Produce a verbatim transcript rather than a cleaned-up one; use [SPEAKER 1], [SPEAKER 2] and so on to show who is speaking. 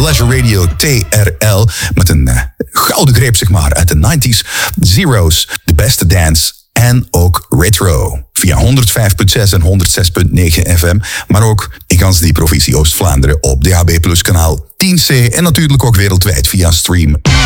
[SPEAKER 1] Pleasure Radio T R L. Met een uh, gouden greep, zeg maar, uit de nineties. Zeros, de beste dance en ook retro. Via honderdvijf komma zes en honderdzes komma negen F M. Maar ook in gans die provincie Oost-Vlaanderen op D H B Plus kanaal tien C. En natuurlijk ook wereldwijd via stream.